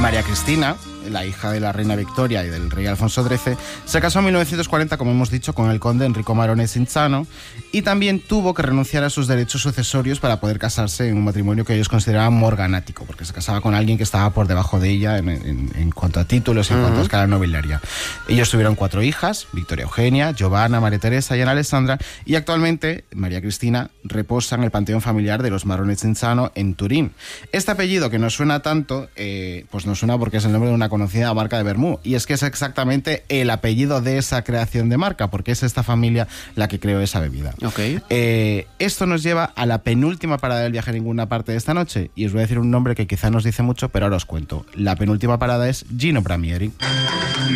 María Cristina, la hija de la reina Victoria y del rey Alfonso XIII, se casó en 1940, como hemos dicho, con el conde Enrico Marone Cinzano, y también tuvo que renunciar a sus derechos sucesorios para poder casarse en un matrimonio que ellos consideraban morganático, porque se casaba con alguien que estaba por debajo de ella en cuanto a títulos y en cuanto a escala nobiliaria. Ellos tuvieron 4 hijas: Victoria Eugenia, Giovanna, María Teresa y Ana Alessandra, y actualmente María Cristina reposa en el panteón familiar de los Marone Cinzano en Turín. Este apellido, que nos suena tanto, pues nos suena porque es el nombre de una conocida marca de vermú, y es que es exactamente el apellido de esa creación de marca, porque es esta familia la que creó esa bebida. Okay. Esto nos lleva a la penúltima parada del viaje a ninguna parte de esta noche, y os voy a decir un nombre que quizá nos dice mucho, pero ahora os cuento. La penúltima parada es Gino Bramieri.